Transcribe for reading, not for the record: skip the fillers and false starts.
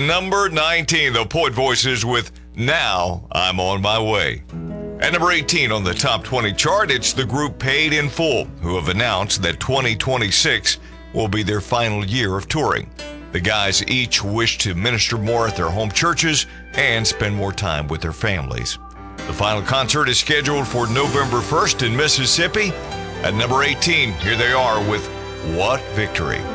number 19, the Poet Voices with Now I'm on My Way. At number 18 on the top 20 chart, it's the group Paid in Full, who have announced that 2026 will be their final year of touring. The guys each wish to minister more at their home churches and spend more time with their families. The final concert is scheduled for November 1st in Mississippi. At number 18, here they are with What Victory.